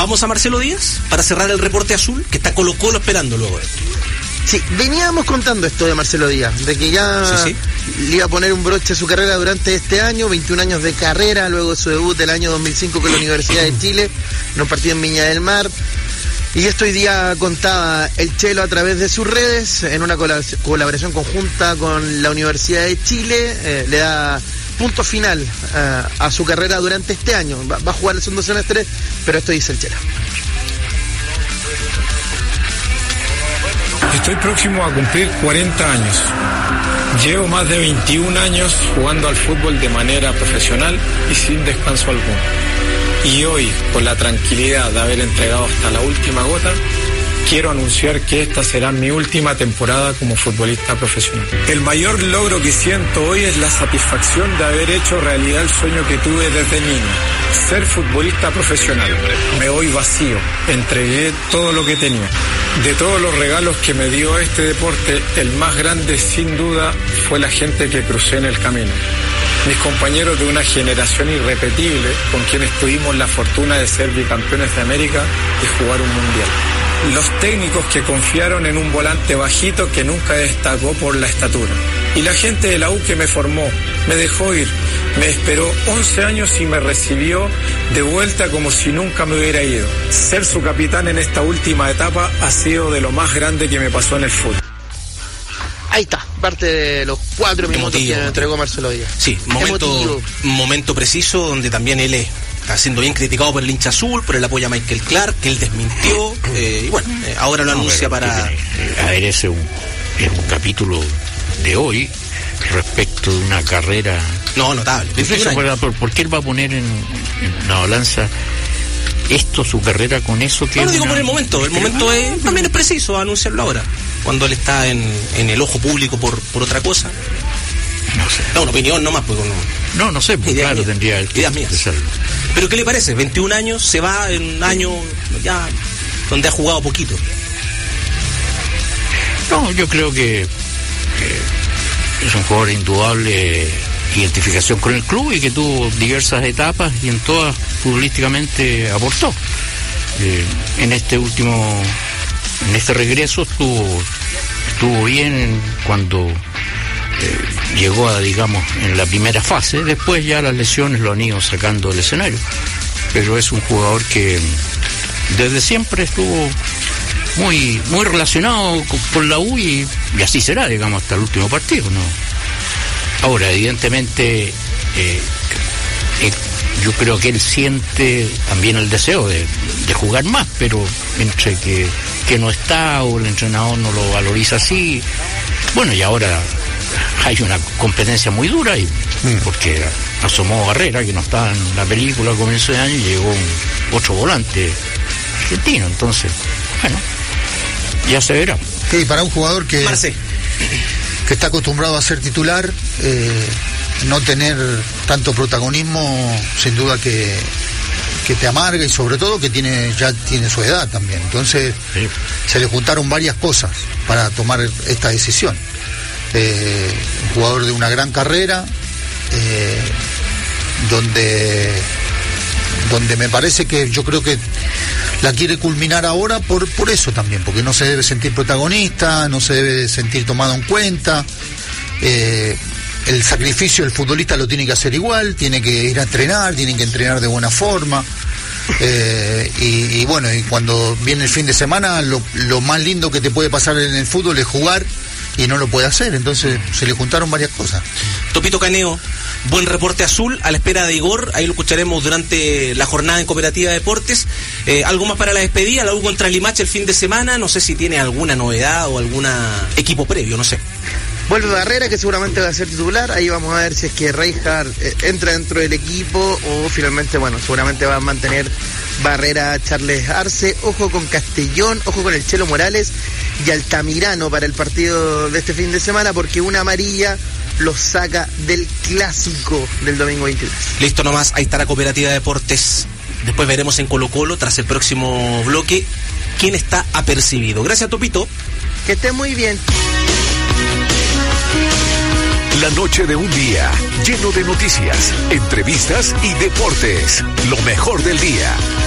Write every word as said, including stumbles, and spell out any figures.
¿Vamos a Marcelo Díaz para cerrar el reporte azul? Que está Colo Colo esperando luego. Sí, veníamos contando esto de Marcelo Díaz, de que ya sí, sí. le iba a poner un broche a su carrera durante este año, veintiún años de carrera, luego de su debut del año dos mil cinco con la Universidad de Chile, en un partido en Viña del Mar. Y esto hoy día contaba el Chelo a través de sus redes, en una colaboración conjunta con la Universidad de Chile, eh, le da punto final eh, a su carrera durante este año. Va, va a jugar el segundo semestre, pero esto dice el Chelo. Estoy próximo a cumplir cuarenta años. Llevo más de veintiún años jugando al fútbol de manera profesional y sin descanso alguno. Y hoy, con la tranquilidad de haber entregado hasta la última gota, quiero anunciar que esta será mi última temporada como futbolista profesional. El mayor logro que siento hoy es la satisfacción de haber hecho realidad el sueño que tuve desde niño, ser futbolista profesional. Me voy vacío, entregué todo lo que tenía. De todos los regalos que me dio este deporte, el más grande sin duda fue la gente que crucé en el camino. Mis compañeros de una generación irrepetible con quienes tuvimos la fortuna de ser bicampeones de América y jugar un mundial. Los técnicos que confiaron en un volante bajito que nunca destacó por la estatura. Y la gente de la U que me formó, me dejó ir, me esperó once años y me recibió de vuelta como si nunca me hubiera ido. Ser su capitán en esta última etapa ha sido de lo más grande que me pasó en el fútbol. Ahí está, parte de los cuatro minutos Emotivo, que entregó Marcelo Díaz. Sí, momento, momento preciso donde también él es, está siendo bien criticado por el hincha azul, por el apoyo a Michael Clark, que él desmintió, eh, y bueno, eh, ahora lo no, anuncia pero, para... Eh, a ver, ese es un, es un capítulo de hoy respecto de una carrera... No, notable. ¿Por, ¿Por qué él va a poner en, en la balanza esto, su carrera, con eso? Que no lo digo una... por el momento, el momento es, también es preciso anunciarlo ahora, cuando él está en, en el ojo público por, por otra cosa. No sé. No, una opinión nomás, pues no. No, no sé, pues ideas claro, mías, tendría el ideas mías. Pero ¿qué le parece? veintiún años, se va en un año ya donde ha jugado poquito. No, yo creo que eh, es un jugador de indudable identificación con el club y que tuvo diversas etapas y en todas futbolísticamente aportó. Eh, en este último, en este regreso estuvo, estuvo bien cuando eh, llegó a, digamos, en la primera fase. Después ya las lesiones lo han ido sacando del escenario, pero es un jugador que desde siempre estuvo muy muy relacionado con, con la U y, y así será, digamos, hasta el último partido, ¿no? Ahora, evidentemente, eh, eh, yo creo que él siente también el deseo de, de jugar más, pero entre que, que no está o el entrenador no lo valoriza así, bueno, y ahora hay una competencia muy dura, y mm. porque asomó Barrera, que no estaba en la película al comienzo de año, y llegó un, otro volante argentino, entonces, bueno, ya se verá. Sí, para un jugador que... Marce. que está acostumbrado a ser titular, eh, no tener tanto protagonismo, sin duda que, que te amarga, y sobre todo que tiene ya tiene su edad también. Entonces, sí, se le juntaron varias cosas para tomar esta decisión. Eh, un jugador de una gran carrera, eh, donde, donde me parece que yo creo que la quiere culminar ahora por, por eso también, porque no se debe sentir protagonista, no se debe sentir tomado en cuenta. Eh, el sacrificio del futbolista lo tiene que hacer igual, tiene que ir a entrenar, tiene que entrenar de buena forma. Eh, y, y bueno, y cuando viene el fin de semana, lo, lo más lindo que te puede pasar en el fútbol es jugar, y no lo puede hacer, entonces se le juntaron varias cosas. Topito Caneo, buen reporte azul, a la espera de Igor, ahí lo escucharemos durante la jornada en Cooperativa Deportes. Eh, ¿Algo más para la despedida? La U contra Limache el fin de semana, no sé si tiene alguna novedad o algún equipo previo, no sé. Vuelve Barrera, que seguramente va a ser titular, ahí vamos a ver si es que Reinhardt eh, entra dentro del equipo, o finalmente, bueno, seguramente va a mantener Barrera Charles Arce. Ojo con Castellón, ojo con el Chelo Morales y Altamirano para el partido de este fin de semana, porque una amarilla los saca del clásico del domingo veintitrés. Listo nomás, ahí está la Cooperativa Deportes. Después veremos en Colo Colo, tras el próximo bloque, quién está apercibido. Gracias, Topito. Que esté muy bien. La noche de un día lleno de noticias, entrevistas y deportes. Lo mejor del día.